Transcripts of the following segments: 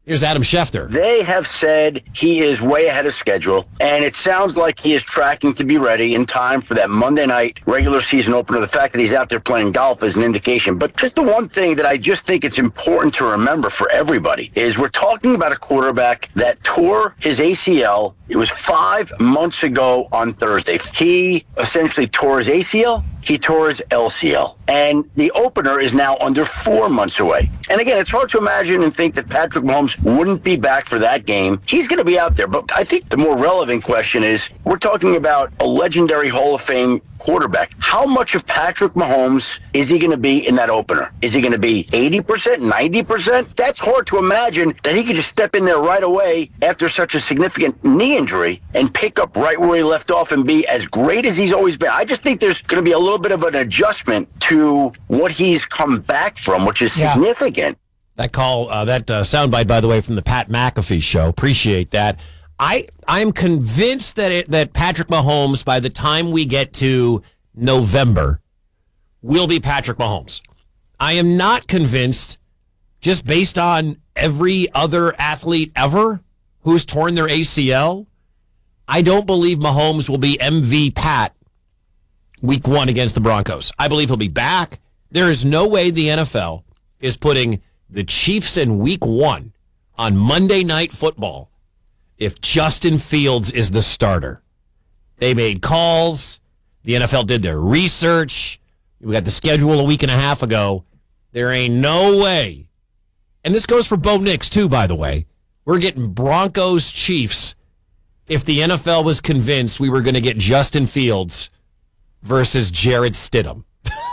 Here's Adam Schefter. They have said he is way ahead of schedule, and it sounds like he is tracking to be ready in time for that Monday night regular season opener. The fact that he's out there playing golf is an indication. But just the one thing that I just think it's important to remember for everybody is we're talking about a quarterback that tore his ACL. It was 5 months ago on Thursday. He essentially tore his ACL. He tore his LCL. And the opener is now under 4 months away. And again, it's hard to imagine and think that Patrick Mahomes wouldn't be back for that game. He's going to be out there. But I think the more relevant question is, we're talking about a legendary Hall of Fame quarterback. How much of Patrick Mahomes is he going to be in that opener? Is he going to be 80%, 90%? That's hard to imagine that he could just step in there right away after such a significant knee injury and pick up right where he left off and be as great as he's always been. I just think there's going to be a little bit of an adjustment to what he's come back from, which is significant. That call, that soundbite, by the way, from the Pat McAfee show. Appreciate that. I'm convinced that Patrick Mahomes, by the time we get to November, will be Patrick Mahomes. I am not convinced, just based on every other athlete ever who's torn their ACL, I don't believe Mahomes will be MV Pat week 1 against the Broncos. I believe he'll be back. There is no way the NFL is putting the Chiefs in week 1 on Monday Night Football if Justin Fields is the starter. They made calls. The NFL did their research. We got the schedule a week and a half ago. There ain't no way. And this goes for Bo Nix, too, by the way. We're getting Broncos Chiefs if the NFL was convinced we were going to get Justin Fields versus Jarrett Stidham.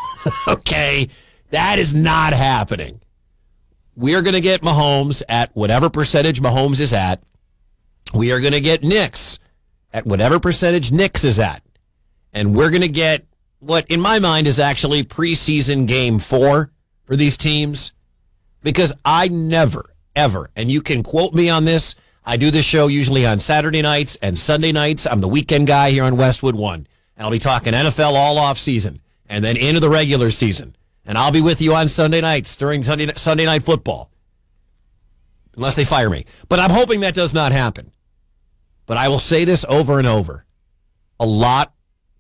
Okay? That is not happening. We're going to get Mahomes at whatever percentage Mahomes is at. We are going to get Nix at whatever percentage Nix is at. And we're going to get what, in my mind, is actually preseason game 4 for these teams. Because I never, ever, and you can quote me on this, I do this show usually on Saturday nights and Sunday nights. I'm the weekend guy here on Westwood One. And I'll be talking NFL all off season and then into the regular season. And I'll be with you on Sunday nights during Sunday Night Football. Unless they fire me. But I'm hoping that does not happen. But I will say this over and over. A lot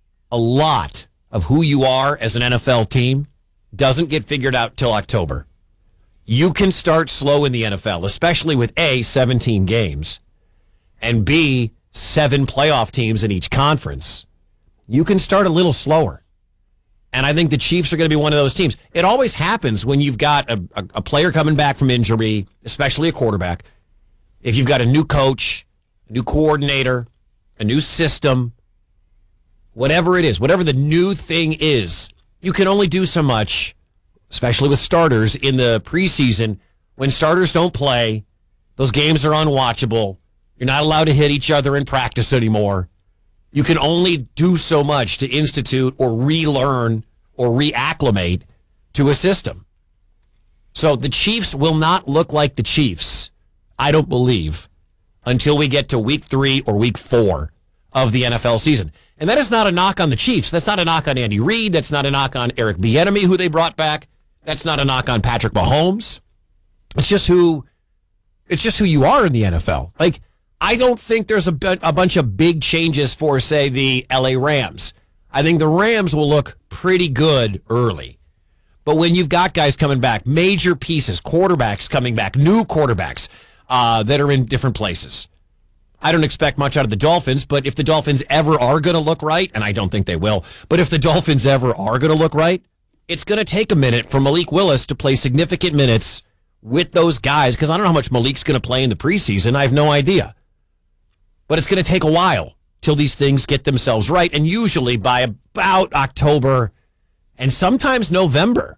of who you are as an NFL team doesn't get figured out till October. You can start slow in the NFL, especially with A, 17 games, and B, 7 playoff teams in each conference. You can start a little slower. And I think the Chiefs are going to be one of those teams. It always happens when you've got a player coming back from injury, especially a quarterback. If you've got a new coach, a new coordinator, a new system, whatever it is, whatever the new thing is, you can only do so much, especially with starters in the preseason. When starters don't play, those games are unwatchable. You're not allowed to hit each other in practice anymore. You can only do so much to institute or relearn or reacclimate to a system. So the Chiefs will not look like the Chiefs, I don't believe, until we get to week 3 or week 4 of the NFL season. And that is not a knock on the Chiefs. That's not a knock on Andy Reid. That's not a knock on Eric Bieniemy, who they brought back. That's not a knock on Patrick Mahomes. It's just who you are in the NFL. Like, I don't think there's a bunch of big changes for, say, the LA Rams. I think the Rams will look pretty good early. But when you've got guys coming back, major pieces, quarterbacks coming back, new quarterbacks that are in different places, I don't expect much out of the Dolphins, but if the Dolphins ever are going to look right, and I don't think they will, but if the Dolphins ever are going to look right, it's going to take a minute for Malik Willis to play significant minutes with those guys, because I don't know how much Malik's going to play in the preseason. I have no idea. But it's going to take a while till these things get themselves right, and usually by about October and sometimes November,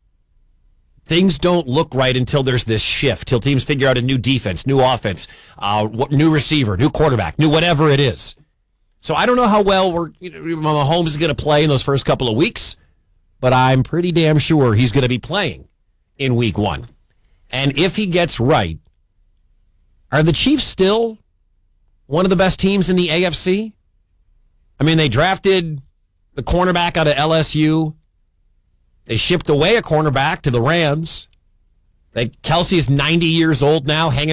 things don't look right until there's this shift, till teams figure out a new defense, new offense, new receiver, new quarterback, new whatever it is. So I don't know how well Mahomes is going to play in those first couple of weeks, but I'm pretty damn sure he's going to be playing in week 1. And if he gets right, are the Chiefs still one of the best teams in the AFC? I mean, they drafted the cornerback out of LSU. They shipped away a cornerback to the Rams. Kelsey's 90 years old now, hanging